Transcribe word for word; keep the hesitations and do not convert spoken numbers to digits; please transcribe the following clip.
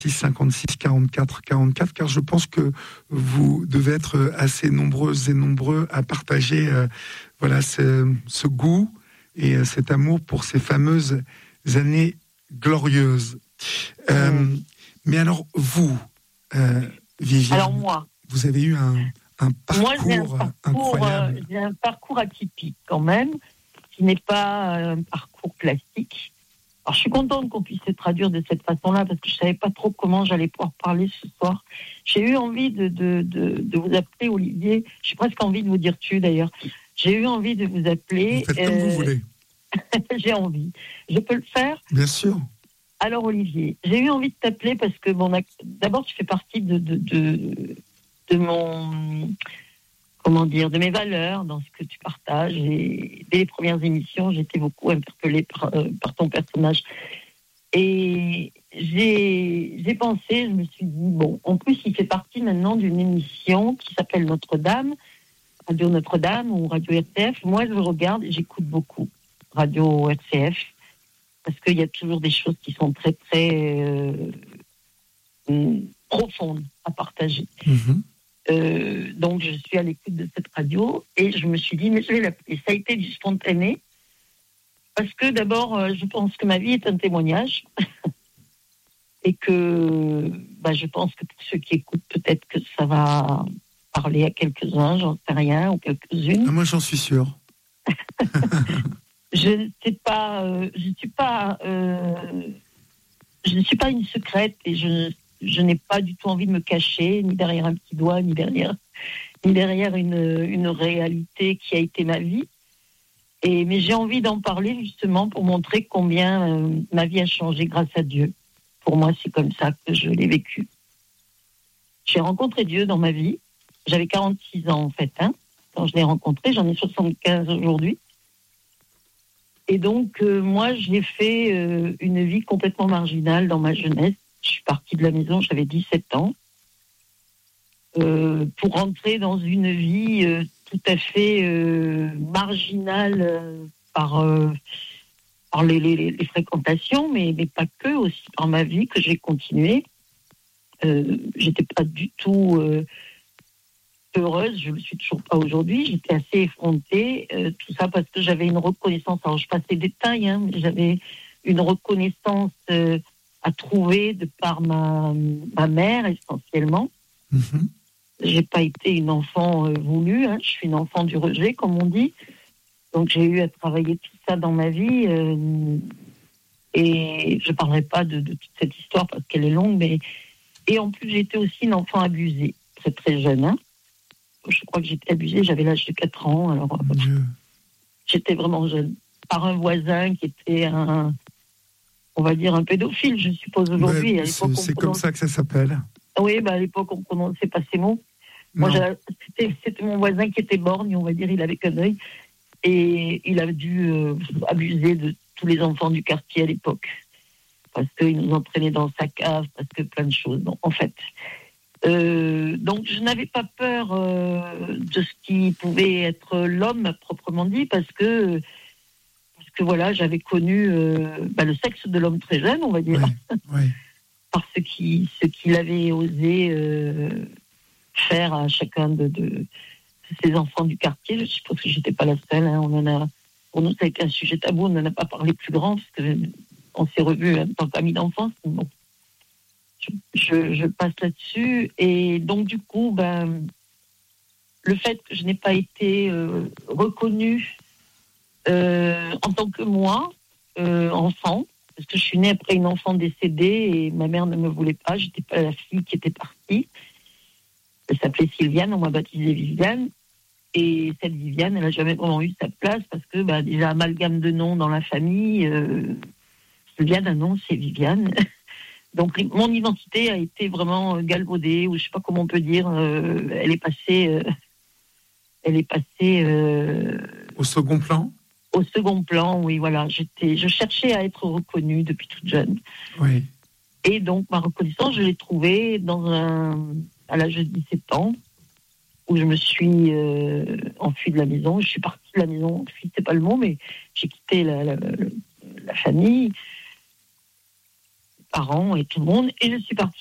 cinquante-six quarante-quatre quarante-quatre, car je pense que vous devez être assez nombreuses et nombreux à partager euh, voilà, ce, ce goût et euh, cet amour pour ces fameuses années glorieuses. Euh, mmh. Mais alors, vous, euh, Viviane, alors moi, vous avez eu un, un parcours, moi, j'ai un parcours incroyable. Euh, j'ai un parcours atypique quand même, qui n'est pas un parcours classique. Alors, je suis contente qu'on puisse se traduire de cette façon-là, parce que je ne savais pas trop comment j'allais pouvoir parler ce soir. J'ai eu envie de, de, de, de vous appeler, Olivier. J'ai presque envie de vous dire tu, d'ailleurs. J'ai eu envie de vous appeler. Vous faites euh... comme vous voulez. J'ai envie. Je peux le faire ? Bien sûr. Alors, Olivier, j'ai eu envie de t'appeler parce que, bon, d'abord, tu fais partie de, de, de, de mon... comment dire, de mes valeurs dans ce que tu partages. Et dès les premières émissions, j'étais beaucoup interpellée par, euh, par ton personnage. Et j'ai, j'ai pensé, je me suis dit, bon, en plus, il fait partie maintenant d'une émission qui s'appelle Notre-Dame, Radio Notre-Dame ou Radio R C F. Moi, je regarde et j'écoute beaucoup Radio R C F parce qu'il y a toujours des choses qui sont très, très euh, profondes à partager. Mm-hmm. Euh, donc je suis à l'écoute de cette radio et je me suis dit mais je vais l'appeler. Ça a été du spontané parce que d'abord euh, je pense que ma vie est un témoignage et que bah, je pense que pour ceux qui écoutent peut-être que ça va parler à quelques-uns, j'en sais rien, ou quelques-unes. Ah, moi j'en suis sûre. Je ne sais pas, euh, je ne suis pas, euh, je ne suis pas une secrète et je Je n'ai pas du tout envie de me cacher, ni derrière un petit doigt, ni derrière, ni derrière une, une réalité qui a été ma vie. Et, mais j'ai envie d'en parler justement pour montrer combien euh, ma vie a changé grâce à Dieu. Pour moi, c'est comme ça que je l'ai vécu. J'ai rencontré Dieu dans ma vie. J'avais quarante-six ans en fait, hein, quand je l'ai rencontré. J'en ai soixante-quinze aujourd'hui. Et donc, euh, moi, j'ai fait euh, une vie complètement marginale dans ma jeunesse. Je suis partie de la maison, j'avais dix-sept ans, euh, pour rentrer dans une vie euh, tout à fait euh, marginale euh, par, euh, par les, les, les fréquentations, mais, mais pas que, aussi par ma vie que j'ai continué. Euh, j'étais pas du tout euh, heureuse, je ne le suis toujours pas aujourd'hui, j'étais assez effrontée, euh, tout ça parce que j'avais une reconnaissance, alors je passe les détails, hein, mais j'avais une reconnaissance... Euh, à trouver de par ma, ma mère essentiellement. Mm-hmm. J'ai pas été une enfant euh, voulue, hein. Je suis une enfant du rejet, comme on dit. Donc j'ai eu à travailler tout ça dans ma vie. Euh, et je parlerai pas de, de toute cette histoire parce qu'elle est longue, mais et en plus j'étais aussi une enfant abusée, très très jeune. Hein. Je crois que j'étais abusée, j'avais l'âge de quatre ans. Alors euh, j'étais vraiment jeune par un voisin qui était un on va dire un pédophile, je suppose aujourd'hui. Bah, à c'est c'est prononce... comme ça que ça s'appelle. Oui, bah, à l'époque, on ne prononçait pas ces mots. Moi, c'était, c'était mon voisin qui était borgne, on va dire, il avait qu'un œil. Et il a dû euh, abuser de tous les enfants du quartier à l'époque. Parce qu'il nous entraînait dans sa cave, parce que plein de choses. Donc, en fait. Euh, donc, je n'avais pas peur euh, de ce qui pouvait être l'homme, proprement dit, parce que... que voilà, j'avais connu euh, bah, le sexe de l'homme très jeune, on va dire, oui, oui. par ce qu'il ce qu'il avait osé euh, faire à chacun de, de, de ses enfants du quartier. Je suppose que j'étais pas la seule. Hein. On en a, pour nous, ça a été un sujet tabou. On n'en a pas parlé plus grand parce que on s'est revus en tant qu'amis d'enfance. Bon, je, je, je passe là-dessus et donc du coup, ben, le fait que je n'ai pas été euh, reconnue Euh, en tant que moi, euh, enfant, parce que je suis née après une enfant décédée et ma mère ne me voulait pas, j'étais pas la fille qui était partie. Elle s'appelait Sylviane, on m'a baptisée Viviane. Et cette Viviane, elle n'a jamais vraiment eu sa place parce que bah, déjà amalgame de noms dans la famille. Euh, Sylviane, un nom, c'est Viviane. Donc mon identité a été vraiment galvaudée, ou je sais pas comment on peut dire. Euh, elle est passée, euh, elle est passée euh, au second plan. Au second plan, oui, voilà. J'étais, je cherchais à être reconnue depuis toute jeune. Oui. Et donc, ma reconnaissance, je l'ai trouvée dans un, à l'âge de dix-sept ans, où je me suis euh, enfuie de la maison. Je suis partie de la maison, enfuie, c'est pas le mot, mais j'ai quitté la, la, la, la famille. parents et tout le monde, et je suis partie.